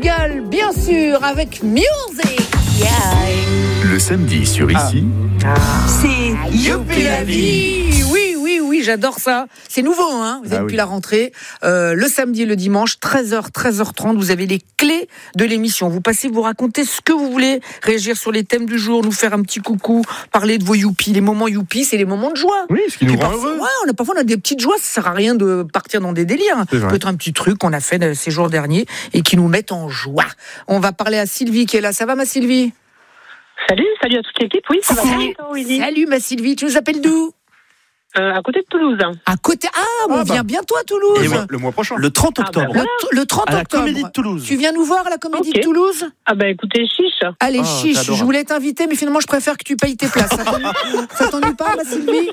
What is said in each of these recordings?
régale, bien sûr, avec music. Yeah. Le samedi sur Ici, C'est Youpi la vie. Oui, j'adore ça. C'est nouveau, hein. Vous êtes depuis la rentrée. Le samedi et le dimanche, 13h, 13h30, vous avez les clés de l'émission. Vous passez, vous racontez ce que vous voulez, réagir sur les thèmes du jour, nous faire un petit coucou, parler de vos youpis. Les moments youpis, c'est les moments de joie. oui, ce qui nous rend heureux. Ouais, parfois on a des petites joies, ça sert à rien de partir dans des délires. Peut-être un petit truc qu'on a fait ces jours derniers et qui nous met en joie. On va parler à Sylvie qui est là. Ça va, ma Sylvie? Salut à toute l'équipe. Oui, ça va bien. Salut, ma Sylvie. Tu nous appelles d'où? À côté de Toulouse. À côté. On vient bientôt à Toulouse. Le mois prochain. Le 30 octobre. voilà. Le 30 À la octobre. Comédie de Toulouse. Tu viens nous voir à la Comédie Ok. de Toulouse? Écoutez, chiche. Allez, Oh, chiche, t'adores. je voulais t'inviter, mais finalement, je préfère que tu payes tes places. Ça t'ennuie pas, ma Sylvie?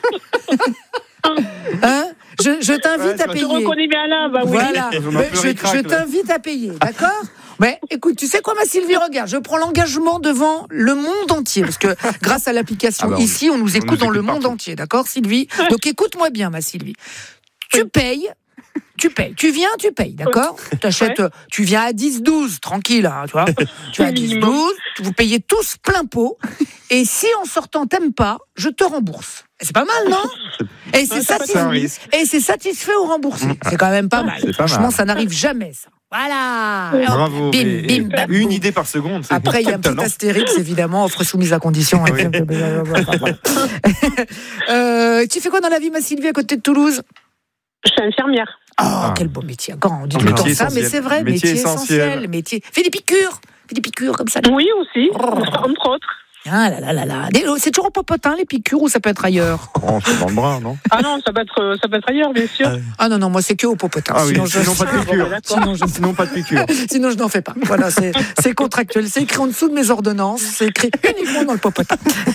Hein? Je t'invite à Je payer. reconnais bien là, oui. Voilà, Ils ont un mais peu ric-rac, je là. t'invite à payer, d'accord? Mais écoute, tu sais quoi, ma Sylvie, regarde, je prends l'engagement devant le monde entier, parce que grâce à l'application ici, on nous écoute dans le monde entier, d'accord, Sylvie? Donc écoute-moi bien, ma Sylvie. Tu payes. Tu viens, tu payes, d'accord? T'achètes, tu viens à 10-12, tranquille, hein, tu vois. Tu es à 10-12, vous payez tous plein pot, et si en sortant t'aimes pas, je te rembourse. C'est pas mal, non? Et C'est un risque. et c'est satisfait ou remboursé. C'est quand même pas mal. C'est pas Franchement, mal. ça n'arrive jamais, ça. Voilà. Bravo. Bim, Et bim, bam, une boum. idée par seconde. C'est Après, il y a un petit talent. astérix, évidemment, offre soumise à condition. Tu fais quoi dans la vie, ma Sylvie, à côté de Toulouse? Je suis infirmière. Quel beau métier. Quand on dit tout le temps Métier ça, mais essentiel. c'est vrai, Métier métier essentiel. essentiel. Métier. Fais des piqûres comme ça. Oui, aussi, entre autres. Ah là là là là. C'est toujours au popotin, les piqûres, ou ça peut être ailleurs? Oh, c'est dans le bras, non? Ah non, ça peut être ailleurs, bien sûr. Ah non, moi c'est que au popotin. Ah oui, Sinon, sinon pas de piqûre. Sinon, Pas de piqûre. sinon, je n'en fais pas. Voilà, c'est contractuel. C'est écrit en dessous de mes ordonnances. C'est écrit uniquement dans le popotin.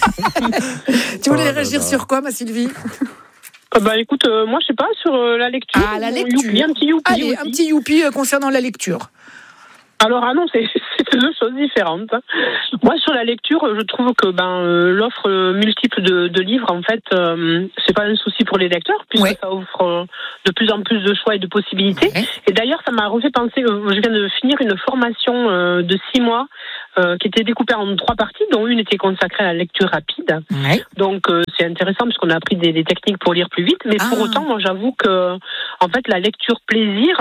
Tu voulais réagir sur quoi, ma Sylvie? Écoute, moi je sais pas, sur la lecture. Ah, la lecture. Youpi, un petit youpi. Allez, aussi. un petit youpi concernant la lecture. Alors non, c'est deux choses différentes. Moi, sur la lecture, je trouve que l'offre multiple de livres, en fait, c'est pas un souci pour les lecteurs, puisque ça offre de plus en plus de choix et de possibilités. Ouais. Et d'ailleurs, ça m'a refait penser, je viens de finir une formation de 6 mois qui était découpée en 3 parties, dont une était consacrée à la lecture rapide. Ouais. Donc c'est intéressant parce qu'on a appris des techniques pour lire plus vite, mais pour autant, moi j'avoue que en fait la lecture plaisir,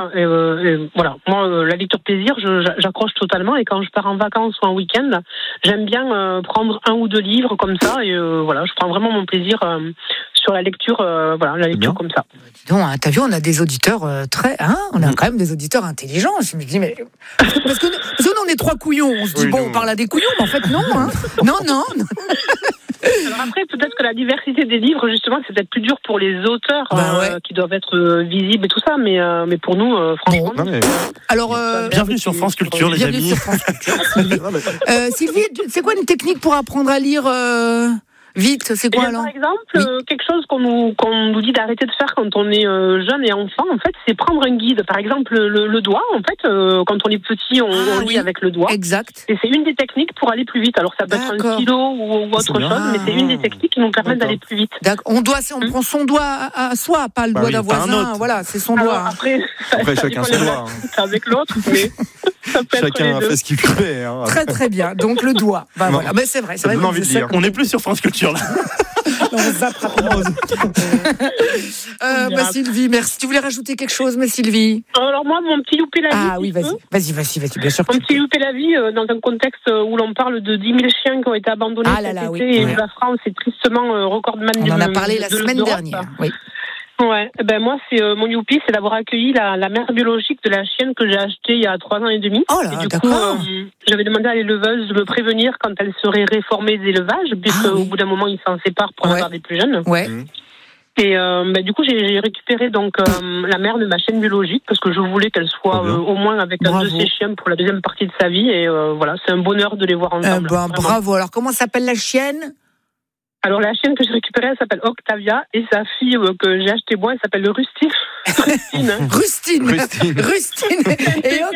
la lecture plaisir, j'accroche totalement, et quand je pars en vacances ou en week-end, j'aime bien prendre 1 ou 2 livres comme ça, et je prends vraiment mon plaisir sur la lecture, la lecture comme ça. Dis donc, t'as vu, on a des auditeurs on a quand même des auditeurs intelligents. Je me dis, mais parce que nous, on est 3 couillons. On se dit, on parle à des couillons, mais en fait, non, hein. Non. Alors après, peut-être que la diversité des livres, justement, c'est peut-être plus dur pour les auteurs qui doivent être visibles et tout ça, mais pour nous, franchement. Non, mais... Alors, Bienvenue sur France Culture, les bienvenue amis. sur France Culture. Sylvie, c'est quoi une technique pour apprendre à lire vite? C'est quoi alors? Par exemple, quelque chose qu'on nous dit d'arrêter de faire quand on est jeune et enfant, en fait, c'est prendre un guide. Par exemple, le doigt, en fait, quand on est petit, on lit avec le doigt. Exact. Et c'est une des techniques pour aller plus vite. Alors ça peut être un stylo ou autre chose, mais c'est une des techniques qui nous permettent d'aller plus vite. D'accord. On prend son doigt à soi, pas le doigt d'un pas un voisin. autre. Voilà, c'est son Alors, doigt. après chacun ses doigts. Avec l'autre, mais ça peut être Chacun a les deux. fait ce qu'il pouvait. Hein. Très très bien. Donc le doigt. Voilà. Mais c'est vrai. Ça donne envie de lire. On n'est plus sur France Culture là. On zappe rapidement. Sylvie, merci. Tu voulais rajouter quelque chose, mais Sylvie? Alors moi, mon petit loupé la vie. Ah oui, vas-y, bien sûr. Un petit loupé la vie dans un contexte où l'on parle de 10 000 chiens qui ont été abandonnés cet été, et la France est tristement recordman. On en a parlé la semaine dernière. Oui. Ouais, moi c'est mon youpi, c'est d'avoir accueilli la mère biologique de la chienne que j'ai achetée il y a 3 ans et demi. Oh là, et du d'accord. coup, j'avais demandé à l'éleveuse de me prévenir quand elle serait réformée d'élevage, puisque au bout d'un moment ils s'en séparent pour en avoir des plus jeunes. Ouais. Et du coup j'ai récupéré donc la mère de ma chienne biologique parce que je voulais qu'elle soit au moins avec un de ses chiens pour la deuxième partie de sa vie, et voilà, c'est un bonheur de les voir ensemble. Bravo. Alors comment s'appelle la chienne? Alors la chienne que j'ai récupérée, elle s'appelle Octavia, et sa fille que j'ai achetée moi, elle s'appelle Rustine. Rustine.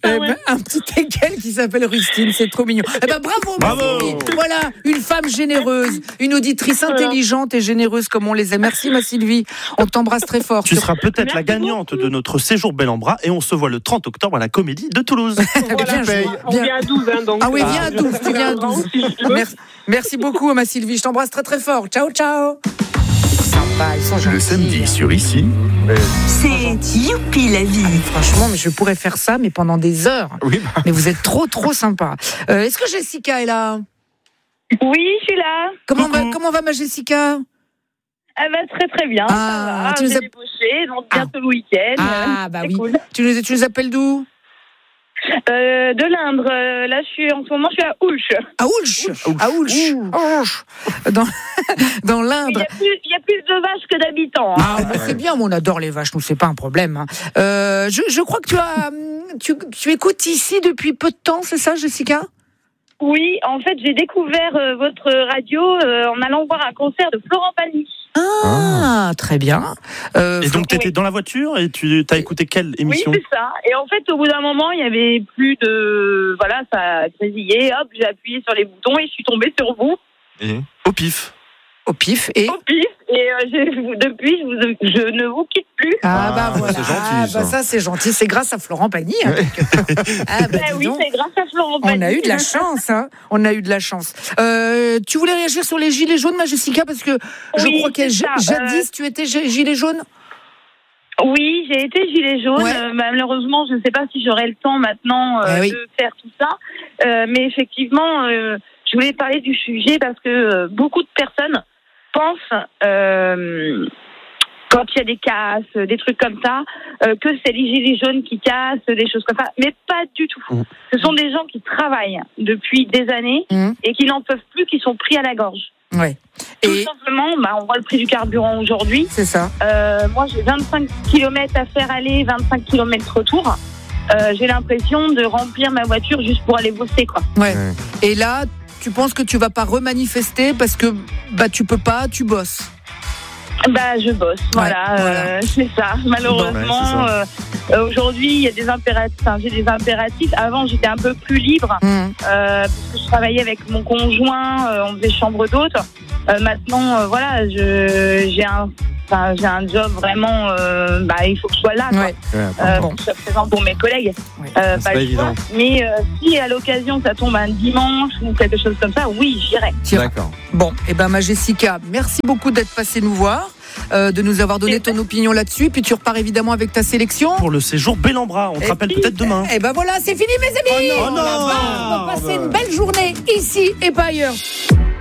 Un petit teckel qui s'appelle Rustine, c'est trop mignon. Bravo, Sylvie. Voilà, une femme généreuse, une auditrice intelligente et généreuse comme on les aime. Merci ma Sylvie, on t'embrasse très fort. Tu seras peut-être la gagnante de notre séjour Bel en Bras et on se voit le 30 octobre à la Comédie de Toulouse. On vient à 12, donc. Ah oui, viens à 12, tu viens à 12. Merci beaucoup ma Sylvie, je t'embrasse très très fort. Ciao, ciao. Sympa, ils sont gentils. Le samedi sur Ici. C'est youpi la vie. Franchement, mais je pourrais faire ça, mais pendant des heures. Oui, Mais vous êtes trop sympa. Est-ce que Jessica est là? Oui, je suis là. Comment va ma Jessica? Elle va très bien. Ah, ça va. tu nous J'ai débauché, donc bientôt le week-end. Ah, bah oui. Cool. Tu nous appelles d'où? De l'Indre. Là, en ce moment, je suis à Oulch. À Oulch. Dans l'Indre. Il y a plus de vaches que d'habitants. Ah, bah, c'est bien, on adore les vaches, nous, c'est pas un problème. Hein. Je crois que tu écoutes Ici depuis peu de temps, c'est ça, Jessica? Oui, en fait, j'ai découvert votre radio en allant voir un concert de Florent Pagny. Ah, très bien. Et donc, tu étais dans la voiture et tu as écouté quelle émission? Oui, c'est ça. Et en fait, au bout d'un moment, il y avait plus de... Voilà, ça a grésillé. Hop, j'ai appuyé sur les boutons et je suis tombée sur vous. Et au pif. Au pif et depuis, je ne vous quitte plus. Voilà. C'est gentil, ça c'est gentil. C'est grâce à Florent Pagny. Hein, oui, c'est grâce à Florent Pagny. On a eu de la chance. Hein. On a eu de la chance. Tu voulais réagir sur les gilets jaunes, ma Jessica, parce que je crois que jadis tu étais gilet jaune. Oui, j'ai été gilet jaune. Ouais. Malheureusement, je ne sais pas si j'aurai le temps maintenant de faire tout ça. Mais effectivement, je voulais parler du sujet parce que beaucoup de personnes pensent, quand il y a des casses, des trucs comme ça, que c'est les gilets jaunes qui cassent, des choses comme ça. Mais pas du tout. Ce sont des gens qui travaillent depuis des années et qui n'en peuvent plus, qui sont pris à la gorge. Ouais. Tout simplement, on voit le prix du carburant aujourd'hui. C'est ça. Moi, j'ai 25 km à faire aller, 25 km retour. J'ai l'impression de remplir ma voiture juste pour aller bosser, quoi. Ouais. Et là, tu penses que tu vas pas remanifester parce que tu peux pas, tu bosses. Je bosse, voilà. C'est ça. Malheureusement, aujourd'hui, il y a des impératifs. J'ai des impératifs. Avant, j'étais un peu plus libre parce que je travaillais avec mon conjoint, on faisait chambre d'hôte. Maintenant, j'ai un job vraiment. Il faut que je sois là. Quoi. Que je sois présente pour mes collègues. C'est pas évident. Mais si à l'occasion ça tombe un dimanche ou quelque chose comme ça, oui, j'irai. D'accord. Bon, ma Jessica, merci beaucoup d'être passée nous voir, de nous avoir donné ton opinion là-dessus. Puis tu repars évidemment avec ta sélection. Pour le séjour Bel en Bras, on te rappelle peut-être demain. Et voilà, c'est fini mes amis. Oh non, on va passer une belle journée ici et pas ailleurs.